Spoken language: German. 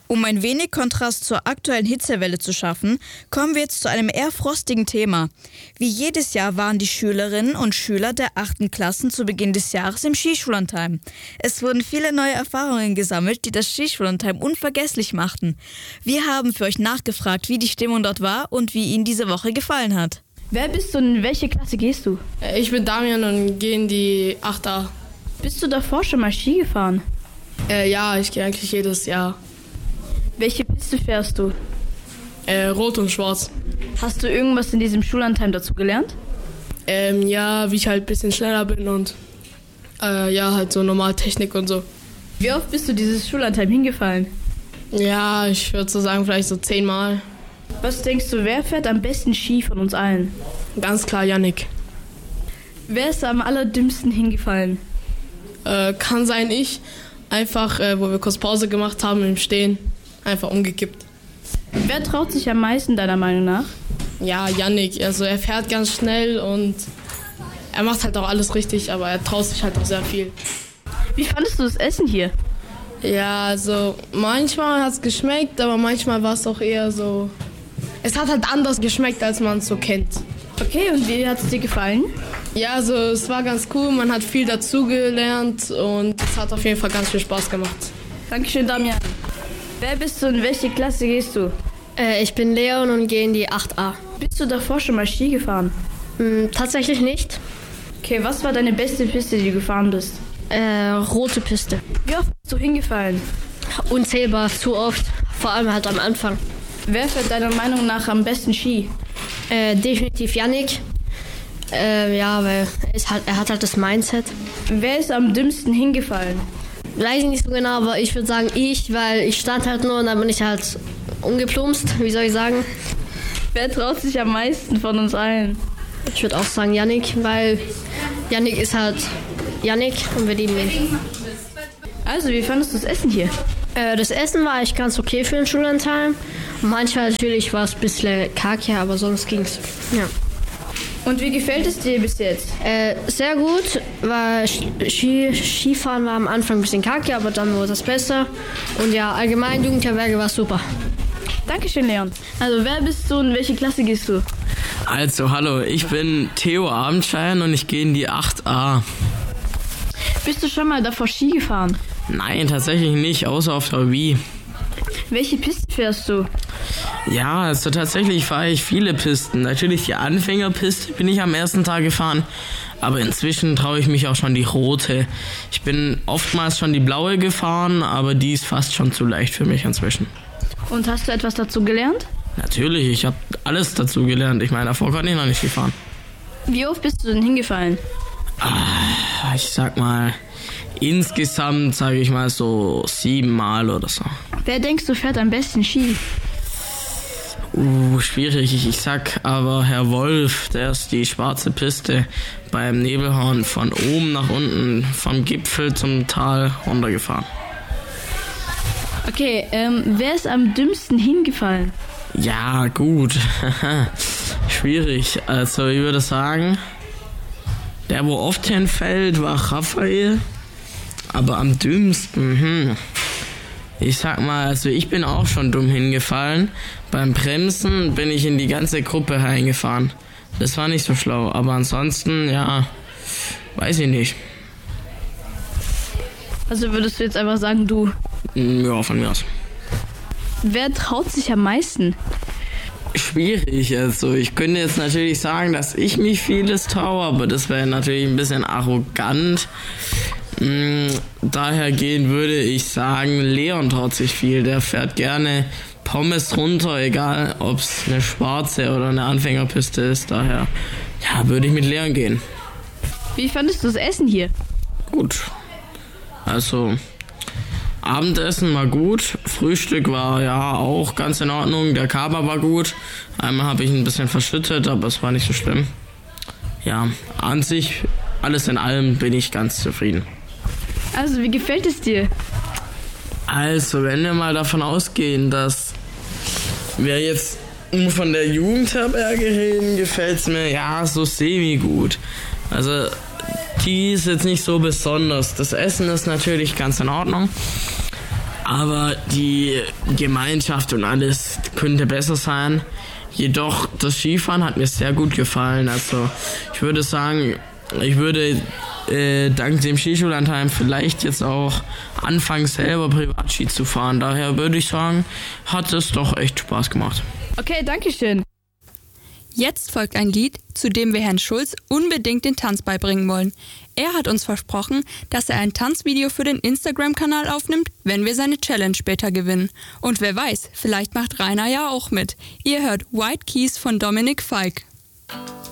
Um ein wenig Kontrast zur aktuellen Hitzewelle zu schaffen, kommen wir jetzt zu einem eher frostigen Thema. Wie jedes Jahr waren die Schülerinnen und Schüler der 8. Klassen zu Beginn des Jahres im Skischullandheim. Es wurden viele neue Erfahrungen gesammelt, die das Skischullandheim unvergesslich machten. Wir haben für euch nachgefragt, wie die Stimmung dort war und wie ihnen diese Woche gefallen hat. Wer bist du und in welche Klasse gehst du? Ich bin Damian und gehe in die 8a. Bist du davor schon mal Ski gefahren? Ja, ich gehe eigentlich jedes Jahr. Welche Piste fährst du? Rot und schwarz. Hast du irgendwas in diesem Schullandheim dazu gelernt? Ja, wie ich halt ein bisschen schneller bin und halt so normal Technik und so. Wie oft bist du dieses Schullandheim hingefallen? Ja, ich würde so sagen, vielleicht so 10 Mal. Was denkst du, wer fährt am besten Ski von uns allen? Ganz klar Yannick. Wer ist am allerdümmsten hingefallen? Kann sein ich. Einfach, wo wir kurz Pause gemacht haben im Stehen. Einfach umgekippt. Wer traut sich am meisten deiner Meinung nach? Ja, Yannick. Also er fährt ganz schnell und er macht halt auch alles richtig, aber er traut sich halt auch sehr viel. Wie fandest du das Essen hier? Ja, also manchmal hat es geschmeckt, aber manchmal war es auch eher so... Es hat halt anders geschmeckt, als man es so kennt. Okay, und wie hat es dir gefallen? Ja, also es war ganz cool, man hat viel dazugelernt und es hat auf jeden Fall ganz viel Spaß gemacht. Dankeschön, Damian. Wer bist du und in welche Klasse gehst du? Ich bin Leon und gehe in die 8a. Bist du davor schon mal Ski gefahren? Tatsächlich nicht. Okay, was war deine beste Piste, die du gefahren bist? Rote Piste. Wie oft bist du hingefallen? Unzählbar, zu oft. Vor allem halt am Anfang. Wer fährt deiner Meinung nach am besten Ski? Definitiv Yannick. Weil er hat halt das Mindset. Wer ist am dümmsten hingefallen? Weiß ich nicht so genau, aber ich würde sagen weil ich stand halt nur und dann bin ich halt umgeplumpst, wie soll ich sagen. Wer traut sich am meisten von uns allen? Ich würde auch sagen Yannick, weil Yannick ist halt Yannick und wir lieben ihn. Also, wie fandest du das Essen hier? Das Essen war eigentlich ganz okay für den Schullandheim. Manchmal natürlich war es ein bisschen kacke, aber sonst ging's. Ja. Und wie gefällt es dir bis jetzt? Sehr gut, weil Skifahren war am Anfang ein bisschen kacke, aber dann wurde es besser. Und ja, allgemein Jugendherberge war super. Dankeschön, Leon. Also, wer bist du und welche Klasse gehst du? Also, hallo, ich bin Theo Abendschein und ich gehe in die 8a. Bist du schon mal davor Ski gefahren? Nein, tatsächlich nicht, außer auf der Wii. Welche Piste fährst du? Ja, also tatsächlich fahre ich viele Pisten. Natürlich die Anfängerpiste bin ich am ersten Tag gefahren, aber inzwischen traue ich mich auch schon die rote. Ich bin oftmals schon die blaue gefahren, aber die ist fast schon zu leicht für mich inzwischen. Und hast du etwas dazu gelernt? Natürlich, ich habe alles dazu gelernt. Ich meine, davor konnte ich noch nicht Ski fahren. Wie oft bist du denn hingefallen? Ich sag mal, insgesamt sage ich mal so 7 Mal oder so. Wer denkst du fährt am besten Ski? Schwierig. Ich sag aber Herr Wolf, der ist die schwarze Piste beim Nebelhorn von oben nach unten, vom Gipfel zum Tal runtergefahren. Okay, wer ist am dümmsten hingefallen? Ja, gut. Schwierig. Also ich würde sagen, der wo oft hinfällt, war Raphael. Aber am dümmsten, Ich sag mal, also ich bin auch schon dumm hingefallen. Beim Bremsen bin ich in die ganze Gruppe reingefahren. Das war nicht so schlau, aber ansonsten, ja, weiß ich nicht. Also würdest du jetzt einfach sagen, du? Ja, von mir aus. Wer traut sich am meisten? Schwierig, also ich könnte jetzt natürlich sagen, dass ich mich vieles traue, aber das wäre natürlich ein bisschen arrogant. Daher gehen würde ich sagen, Leon traut sich viel, der fährt gerne Pommes runter, egal ob es eine schwarze oder eine Anfängerpiste ist, daher würde ich mit Leon gehen. Wie fandest du das Essen hier? Gut, also Abendessen war gut, Frühstück war ja auch ganz in Ordnung, der Kaba war gut, einmal habe ich ein bisschen verschüttet, aber es war nicht so schlimm. Ja, an sich, alles in allem bin ich ganz zufrieden. Also, wie gefällt es dir? Also, wenn wir mal davon ausgehen, dass wir jetzt nur von der Jugendherberge reden, gefällt es mir ja so semi-gut. Also, die ist jetzt nicht so besonders. Das Essen ist natürlich ganz in Ordnung. Aber die Gemeinschaft und alles könnte besser sein. Jedoch das Skifahren hat mir sehr gut gefallen. Also ich würde sagen, ich würde dank dem Skischullandheim vielleicht jetzt auch anfangen, selber Privatski zu fahren. Daher würde ich sagen, hat es doch echt Spaß gemacht. Okay, danke schön. Jetzt folgt ein Lied, zu dem wir Herrn Schulz unbedingt den Tanz beibringen wollen. Er hat uns versprochen, dass er ein Tanzvideo für den Instagram-Kanal aufnimmt, wenn wir seine Challenge später gewinnen. Und wer weiß, vielleicht macht Rainer ja auch mit. Ihr hört White Keys von Dominik Falk.